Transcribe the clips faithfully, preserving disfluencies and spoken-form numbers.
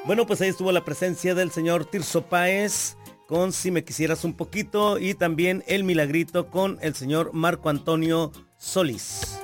Bueno, pues ahí estuvo la presencia del señor Tirso Páez con Si me quisieras un poquito y también El Milagrito con el señor Marco Antonio Solís.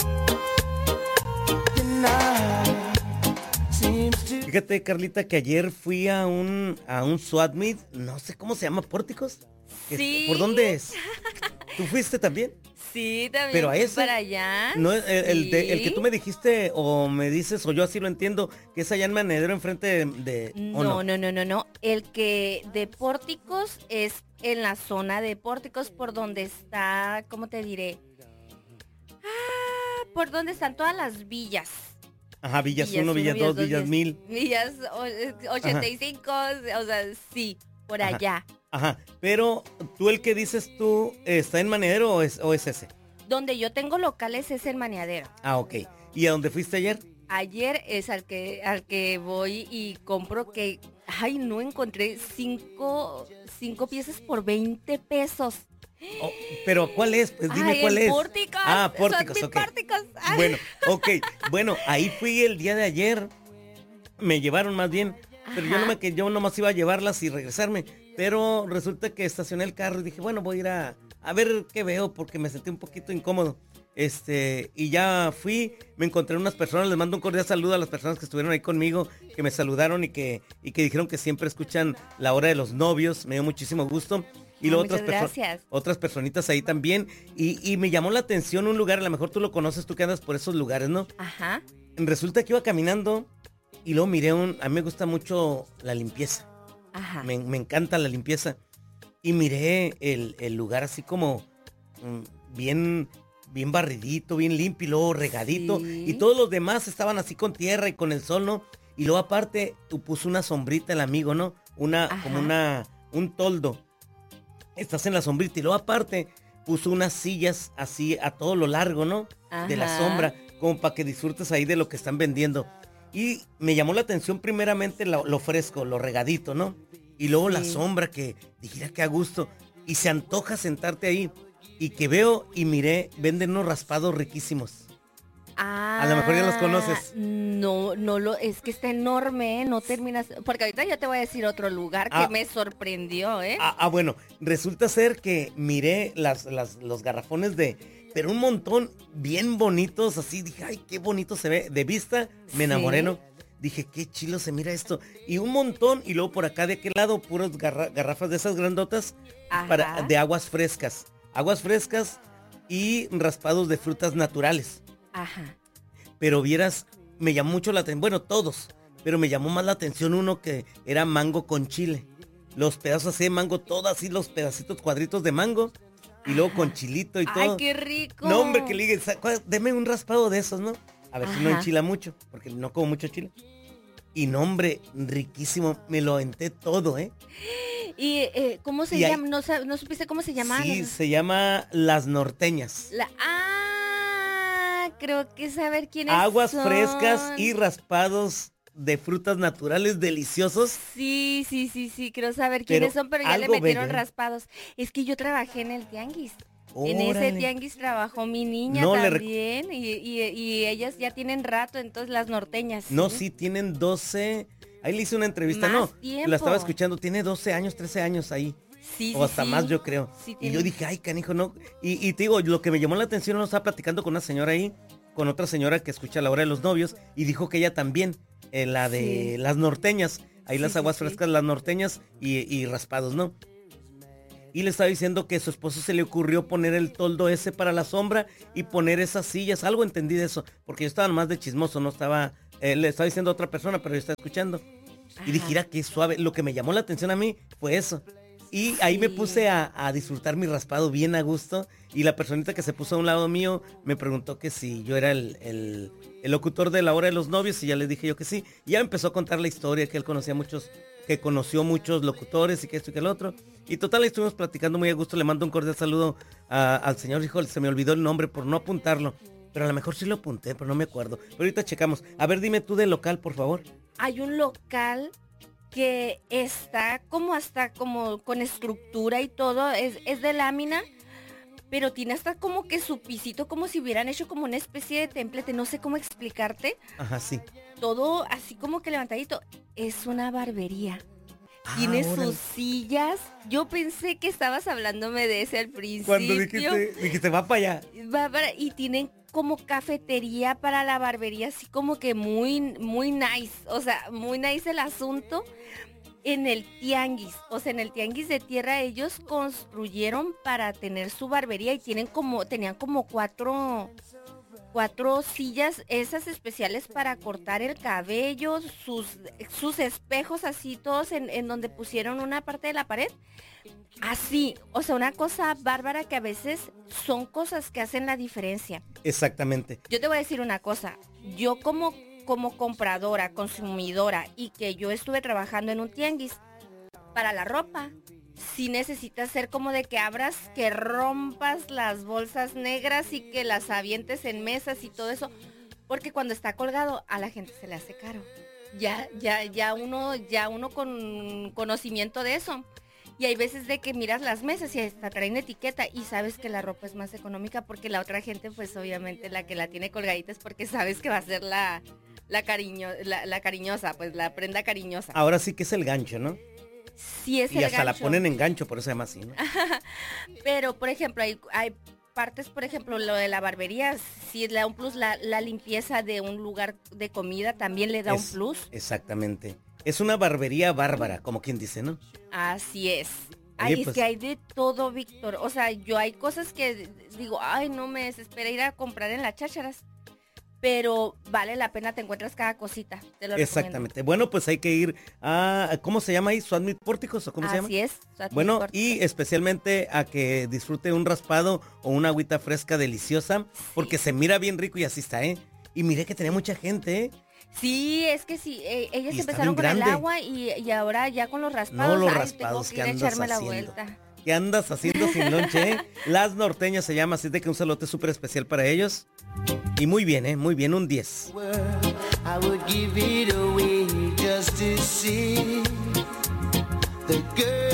Fíjate, Carlita, que ayer fui a un a un swap meet, no sé cómo se llama, ¿Pórticos? Sí. ¿Por dónde es? ¿Tú fuiste también? Sí, también Pero a fui ese, para allá. no, el, el de- el que Sí. tú me dijiste o me dices o yo así lo entiendo, que es allá en Manedero enfrente de, de- ¿o No, no, no, no, no. El que de Pórticos es en la zona de Pórticos por donde está, ¿cómo te diré? Ah, por donde están todas las villas. Ajá, Villas Villas uno, uno, Villas dos, Villas Villas mil. Villas o- eh, ochenta y cinco, o sea, sí, por Ajá. allá. Ajá, pero tú el que dices tú, ¿está en Manedero o es, o es ese? Donde yo tengo locales es el Maniadero. Ah, ok. ¿Y a dónde fuiste ayer? Ayer es al que al que voy y compro que, ay, no encontré cinco, cinco piezas por veinte pesos. Oh, pero ¿cuál es? Pues dime Ay, cuál en es. Pórticos. Ah, Pórticos, Son ok. mis Pórticos. Ay. Bueno, ok. Bueno, ahí fui el día de ayer. Me llevaron más bien. Pero yo no Ajá. me que yo nomás iba a llevarlas y regresarme. Pero resulta que estacioné el carro y dije, bueno, voy a ir a, a ver qué veo porque me sentí un poquito incómodo. Este, y ya fui, me encontré unas personas, les mando un cordial saludo a las personas que estuvieron ahí conmigo, que me saludaron y que, y que dijeron que siempre escuchan La Hora de los Novios, me dio muchísimo gusto. Y Ah, luego muchas otras, perso- gracias. otras personitas ahí también. Y, y me llamó la atención un lugar, a lo mejor tú lo conoces, tú que andas por esos lugares, ¿no? Ajá. Resulta que iba caminando y luego miré un, a mí me gusta mucho la limpieza, Ajá. me, me encanta la limpieza. Y miré el, el lugar así como mm, bien, bien barridito, bien limpio, y luego regadito. Sí. Y todos los demás estaban así con tierra y con el sol, ¿no? Y luego aparte tú puso una sombrita el amigo, ¿no? Una, Ajá. como una, un toldo. Estás en la sombrita y luego aparte puso unas sillas así a todo lo largo, ¿no? De la Ajá. sombra, como para que disfrutes ahí de lo que están vendiendo. Y me llamó la atención primeramente lo, lo fresco, lo regadito, ¿no? Y luego la Sí. sombra que dijera que a gusto. Y se antoja sentarte ahí. Y que veo y miré, venden unos raspados riquísimos. Ah, A lo mejor ya los conoces. No, no lo, es que está enorme, ¿eh? No terminas, porque ahorita yo te voy a decir otro lugar que Ah. me sorprendió, ¿eh? Ah, ah, bueno, resulta ser que miré las, las, los garrafones de, pero un montón bien bonitos, así dije, ay, qué bonito se ve. De vista me enamoré, Sí. ¿no? Dije, qué chilo se mira esto. Y un montón, y luego por acá de aquel lado, puros garra- garrafas de esas grandotas para, Ajá. de aguas frescas. Aguas frescas y raspados de frutas naturales. Ajá. Pero vieras, me llamó mucho la atención, bueno, todos, pero me llamó más la atención uno que era mango con chile. Los pedazos así de mango, todos así los pedacitos cuadritos de mango, y luego con Ajá. chilito y Ay, todo. qué rico. No, hombre, que le diga, sa- cua- deme un raspado de esos, ¿no? A ver si no Ajá. enchila mucho, porque no como mucho chile. Y no, hombre, riquísimo, me lo aventé todo, ¿eh? Y eh, ¿cómo se Y ahí- llama? ¿No, sab- no supiste cómo se llama? Sí, se llama Las Norteñas. La, ah, creo que saber quiénes Aguas son. frescas y raspados de frutas naturales deliciosos. Sí, sí, sí, sí, creo saber Pero quiénes son, pero ya le algo metieron bello, ¿eh? raspados. Es que yo trabajé en el tianguis. En ese Órale. tianguis trabajó mi niña No, le rec- también y, y- y ellas ya tienen rato, entonces las norteñas. No, sí, tienen doce. Ahí le hice una entrevista, Más no. tiempo. La estaba escuchando, tiene doce años, trece años ahí. Sí, O sí, hasta sí. más, yo creo. Sí, Y tiene- yo dije, ay, canijo, no. Y, y te digo, lo que me llamó la atención, no estaba platicando con una señora ahí, con otra señora que escucha La Hora de los Novios, y dijo que ella también, eh, la de Sí. las norteñas, ahí Sí, las sí, aguas sí. frescas, las norteñas y, y raspados, ¿no? Y le estaba diciendo que a su esposo se le ocurrió poner el toldo ese para la sombra y poner esas sillas. Algo entendí de eso, porque yo estaba más de chismoso, no estaba, eh, le estaba diciendo a otra persona, pero yo estaba escuchando. Y dije, Ajá. mira qué suave. Lo que me llamó la atención a mí fue eso. Y ahí me Sí. puse a, a disfrutar mi raspado bien a gusto. Y la personita que se puso a un lado mío me preguntó que si yo era el, el- el locutor de La Hora de los Novios. Y ya le dije yo que sí. Y ya empezó a contar la historia, que él conocía muchos, que conoció muchos locutores y que esto y que el otro. Y total, estuvimos platicando muy a gusto. Le mando un cordial saludo a- al señor. Hijo, se me olvidó el nombre por no apuntarlo. Pero a lo mejor sí lo apunté, pero no me acuerdo. Pero ahorita checamos. A ver, dime tú del local, por favor. Hay un local que está como hasta como con estructura y todo, es, es de lámina, pero tiene hasta como que su pisito, como si hubieran hecho como una especie de templete, no sé cómo explicarte, Ajá, sí. todo así como que levantadito. es una barbería. Ah, Tiene órale. sus sillas. Yo pensé que estabas hablándome de ese al principio. Cuando dijiste, dijiste, va para allá. Va para- y tienen como cafetería para la barbería, así como que muy, muy nice. O sea, muy nice el asunto. En el tianguis, o sea, en el tianguis de tierra ellos construyeron para tener su barbería y tienen como, tenían como cuatro, cuatro sillas, esas especiales para cortar el cabello, sus, sus espejos así todos en, en donde pusieron una parte de la pared. Así, o sea, una cosa bárbara que a veces son cosas que hacen la diferencia. Exactamente. Yo te voy a decir una cosa, yo como como compradora, consumidora y que yo estuve trabajando en un tianguis para la ropa, sí necesitas ser como de que abras, que rompas las bolsas negras y que las avientes en mesas y todo eso, porque cuando está colgado a la gente se le hace caro. Ya, ya, ya uno, ya uno con conocimiento de eso. Y hay veces de que miras las mesas y hasta traen etiqueta y sabes que la ropa es más económica porque la otra gente, pues obviamente la que la tiene colgadita es porque sabes que va a ser la, la, cariño, la, la cariñosa, pues la prenda cariñosa. Ahora sí que es el gancho, ¿no? Sí es y el hasta gancho. la ponen en gancho, por eso se llama así, ¿no? Pero, por ejemplo, hay, hay partes, por ejemplo, lo de la barbería, sí le da un plus, la, la limpieza de un lugar de comida también le da Es- un plus. Exactamente. Es una barbería bárbara, como quien dice, ¿no? Así es. Oye, Ay, es pues- que hay de todo, Víctor. O sea, yo hay cosas que digo, ay, no me desespera ir a comprar en las chácharas. Pero vale la pena, te encuentras cada cosita. Te lo recomiendo. Exactamente. Bueno, pues hay que ir a, ¿cómo se llama ahí? ¿Suadmit Pórticos o cómo se llama? Así es. Suadmit Bueno, Pórticos. y especialmente a que disfrute un raspado o una agüita fresca deliciosa, porque se mira bien rico y así está, ¿eh? Y miré que tenía mucha gente, ¿eh? Sí, es que sí, eh, ellas Y está empezaron bien con el grande. agua y, y ahora ya con los raspados. No, los ay, raspados tengo que que ir a andas echarme la haciendo. vuelta. ¿Qué andas haciendo sin lonche, eh? Las Norteñas se llama, así de que un saludo súper especial para ellos. Y muy bien, ¿eh? Muy bien, un diez. I would give it away just to see the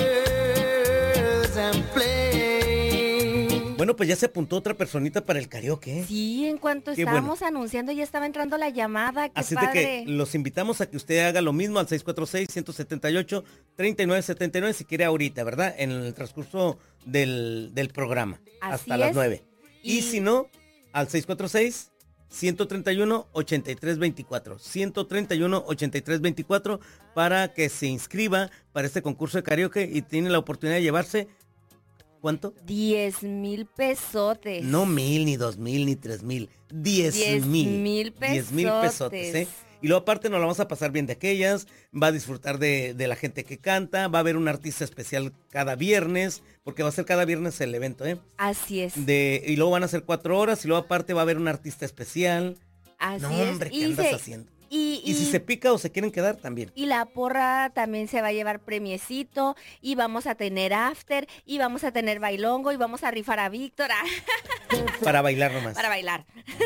girls I'm playing. Bueno, pues ya se apuntó otra personita para el karaoke, ¿eh? Sí, en cuanto Qué estábamos anunciando ya estaba entrando la llamada. Qué Así de padre. que los invitamos a que usted haga lo mismo al seis cuatro seis, uno siete ocho, tres nueve siete nueve si quiere ahorita, ¿verdad? En el transcurso del, del programa, Así hasta las es. nueve. Y, Y- si no, al seis cuatro seis, uno tres uno, ocho tres dos cuatro. uno tres uno, ocho tres dos cuatro para que se inscriba para este concurso de karaoke y tiene la oportunidad de llevarse, ¿cuánto? Diez mil pesotes. No mil, ni dos mil, ni tres mil. Diez, Diez mil. mil Diez mil pesotes, ¿eh? pesotes. Y luego aparte nos la vamos a pasar bien de aquellas, va a disfrutar de, de la gente que canta, va a haber un artista especial cada viernes, porque va a ser cada viernes el evento, ¿eh? Así es. De, y luego van a ser cuatro horas y luego aparte va a haber un artista especial. Así No, es. hombre, ¿qué Y andas se- haciendo? Y, Y si y- se pica o se quieren quedar también. y la porra también se va a llevar premiecito y vamos a tener after y vamos a tener bailongo y vamos a rifar a Víctor ah, Para bailar nomás. para bailar.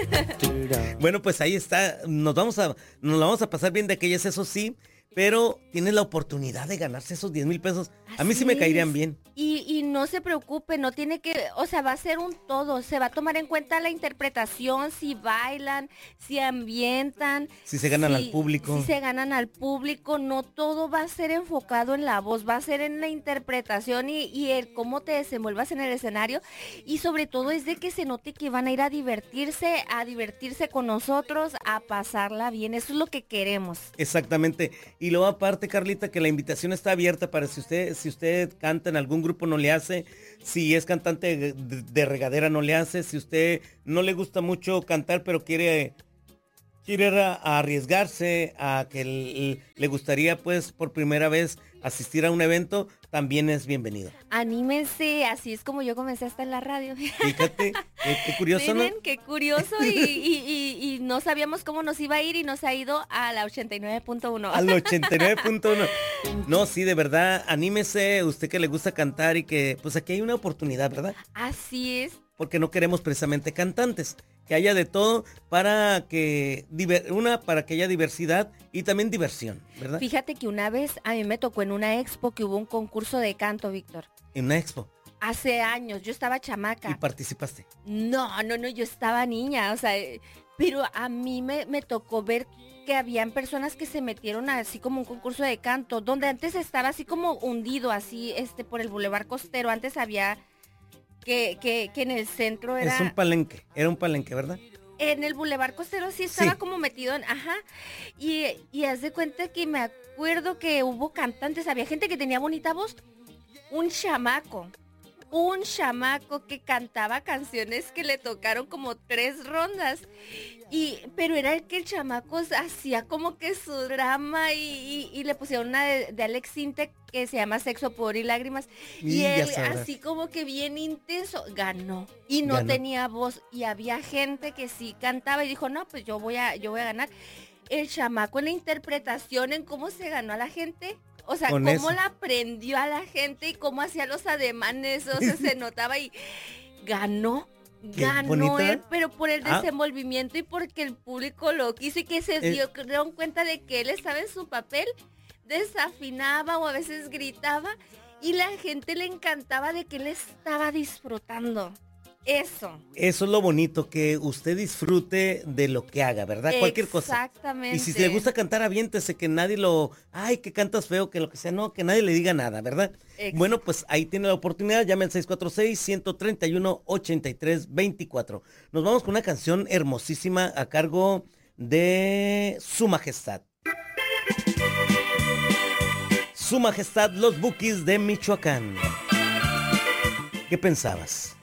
Bueno, pues ahí está. Nos vamos a, nos la vamos a pasar bien de aquellas, eso sí. Pero tienes la oportunidad de ganarse esos diez mil pesos. A mí sí Así me caerían es. bien. Y, y no se preocupe, no tiene que, o sea, va a ser un todo, se va a tomar en cuenta la interpretación, si bailan, si ambientan. Si se ganan al público. Si se ganan al público, no todo va a ser enfocado en la voz, va a ser en la interpretación y, y el cómo te desenvuelvas en el escenario. Y sobre todo es de que se note que van a ir a divertirse, a divertirse con nosotros, a pasarla bien. Eso es lo que queremos. Exactamente. Y luego aparte, Carlita, que la invitación está abierta para si usted, si usted canta en algún grupo no le hace, si es cantante de, de regadera no le hace, si usted no le gusta mucho cantar pero quiere, quiere a- a arriesgarse a que el- le gustaría pues por primera vez asistir a un evento, también es bienvenido. Anímense, así es como yo comencé hasta en la radio. Fíjate, qué, qué curioso, ¿no? Miren, qué curioso y, y- y- y no sabíamos cómo nos iba a ir y nos ha ido a la ochenta y nueve punto uno. Al ochenta y nueve punto uno. No, sí, de verdad, anímese, usted que le gusta cantar y que, pues aquí hay una oportunidad, ¿verdad? Así es. Porque no queremos precisamente cantantes, que haya de todo para que, diver- una, para que haya diversidad y también diversión, ¿verdad? Fíjate que una vez a mí me tocó en una expo que hubo un concurso de canto, Víctor. En una expo. Hace años, yo estaba Y chamaca. participaste. No, no, no, yo estaba niña, o sea, eh, pero a mí me, me tocó ver que habían personas que se metieron así como un concurso de canto, donde antes estaba así como hundido, así este por el Boulevard Costero. Antes había que, que, que en el centro era... Es un palenque, era un palenque, ¿verdad? En el Boulevard Costero sí estaba Sí. como metido en... Ajá. Y, y haz de cuenta que me acuerdo que hubo cantantes, había gente que tenía bonita voz. Un chamaco. Un chamaco que cantaba canciones que le tocaron como tres rondas. Y, pero era el que el chamaco hacía como que su drama y, y, y le pusieron una de, de Alex Sintek que se llama Sexo, Pudor y Lágrimas. Y, Y ya él sabrás. así como que bien intenso, ganó. Y no Ganó. tenía voz. Y había gente que sí cantaba y dijo, no, pues yo voy a, yo voy a ganar. El chamaco en la interpretación, en cómo se ganó a la gente. O sea, Con cómo eso. la aprendió a la gente y cómo hacía los ademanes, o sea, se notaba y ganó. Qué Ganó bonita. él, pero por el Ah. desenvolvimiento y porque el público lo quiso y que se Eh. dio, dieron cuenta de que él estaba en su papel, desafinaba o a veces gritaba y la gente le encantaba de que él estaba disfrutando. Eso. Eso es lo bonito, que usted disfrute de lo que haga, ¿verdad? Cualquier cosa. Exactamente. Y si le gusta cantar, aviéntese, que nadie lo... Ay, que cantas feo, que lo que sea, no, que nadie le diga nada, ¿verdad? Exacto. Bueno, pues ahí tiene la oportunidad, llame al seis cuatro seis, uno tres uno, ocho tres dos cuatro. Nos vamos con una canción hermosísima a cargo de Su Majestad. Su Majestad, los Bukis de Michoacán. ¿Qué pensabas?